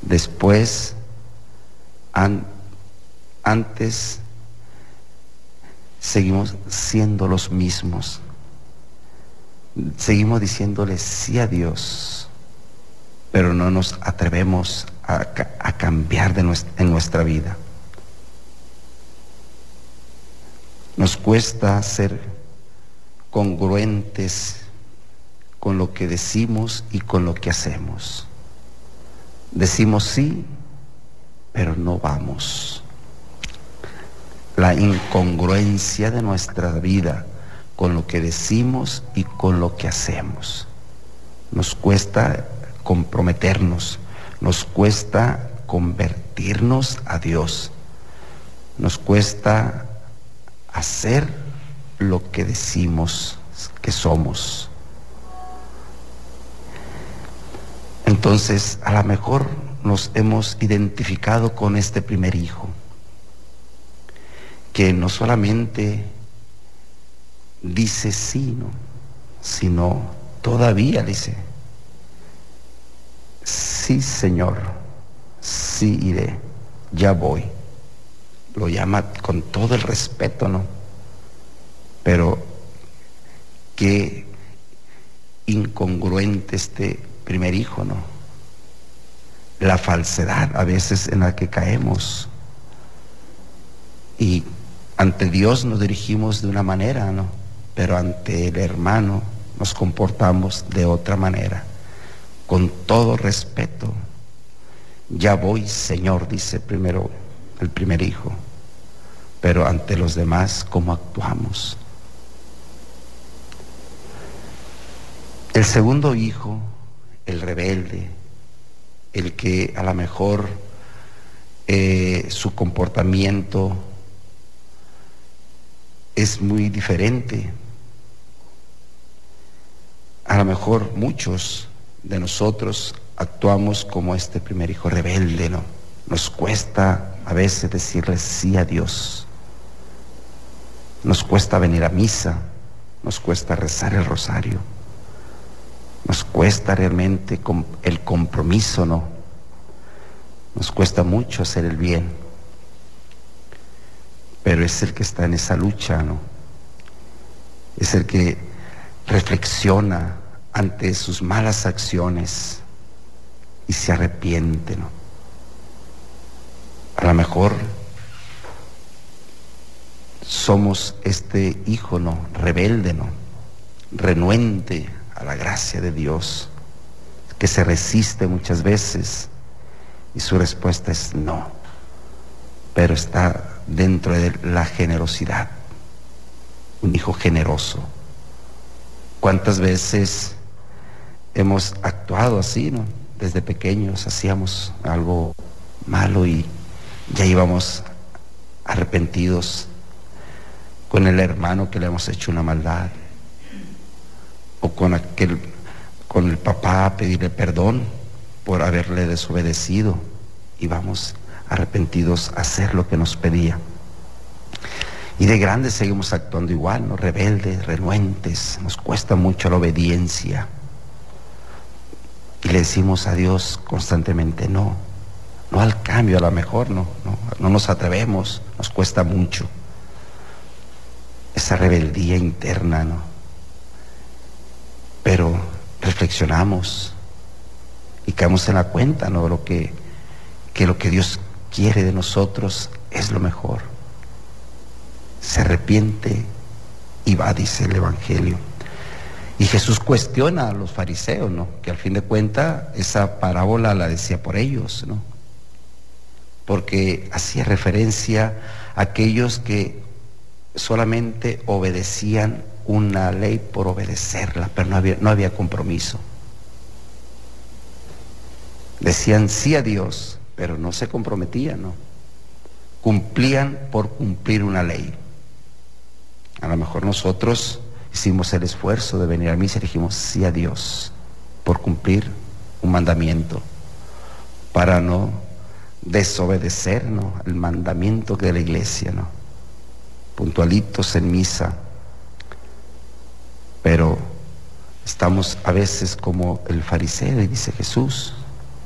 Después, antes, seguimos siendo los mismos. Seguimos diciéndole sí a Dios, pero no nos atrevemos a cambiar en nuestra vida. Nos cuesta ser congruentes con lo que decimos y con lo que hacemos. Decimos sí, pero no vamos. La incongruencia de nuestra vida con lo que decimos y con lo que hacemos. Nos cuesta comprometernos, nos cuesta convertirnos a Dios, nos cuesta hacer lo que decimos que somos. Entonces, a lo mejor nos hemos identificado con este primer hijo, que no solamente dice sí, ¿no?, sino todavía dice, sí, Señor, sí iré, ya voy. Lo llama con todo el respeto, ¿no? Pero qué incongruente este primer hijo, ¿no? La falsedad a veces en la que caemos. Y ante Dios nos dirigimos de una manera, ¿no? Pero ante el hermano nos comportamos de otra manera, con todo respeto. Ya voy, Señor, dice primero el primer hijo, pero ante los demás, ¿cómo actuamos? El segundo hijo, el rebelde, el que a lo mejor su comportamiento es muy diferente. A lo mejor muchos de nosotros actuamos como este primer hijo rebelde, ¿no? Nos cuesta a veces decirle sí a Dios. Nos cuesta venir a misa, nos cuesta rezar el rosario, nos cuesta realmente el compromiso, ¿no? Nos cuesta mucho hacer el bien, pero es el que está en esa lucha, ¿no? Es el que reflexiona ante sus malas acciones y se arrepiente, ¿no? A lo mejor somos este hijo, ¿no?, rebelde, ¿no?, renuente a la gracia de Dios, que se resiste muchas veces y su respuesta es no, pero está dentro de la generosidad, un hijo generoso. ¿Cuántas veces hemos actuado así, ¿no? Desde pequeños hacíamos algo malo y ya íbamos arrepentidos con el hermano que le hemos hecho una maldad, o con el papá a pedirle perdón por haberle desobedecido, y vamos arrepentidos a hacer lo que nos pedía. Y de grandes seguimos actuando igual, ¿no? Rebeldes, renuentes, nos cuesta mucho la obediencia. Y le decimos a Dios constantemente no al cambio, a lo mejor no nos atrevemos, nos cuesta mucho. Esa rebeldía interna, ¿no? Pero reflexionamos y caemos en la cuenta, ¿no?, que lo que Dios quiere de nosotros es lo mejor. Se arrepiente y va, dice el Evangelio. Y Jesús cuestiona a los fariseos, ¿no?, que al fin de cuentas esa parábola la decía por ellos, ¿no?, porque hacía referencia a aquellos que solamente obedecían una ley por obedecerla, pero no había compromiso. Decían sí a Dios, pero no se comprometían, ¿no? Cumplían por cumplir una ley. A lo mejor nosotros hicimos el esfuerzo de venir a misa y dijimos sí a Dios por cumplir un mandamiento, para no desobedecer, ¿no?, el mandamiento de la iglesia, ¿no?, puntualitos en misa. Pero estamos a veces como el fariseo, y dice Jesús,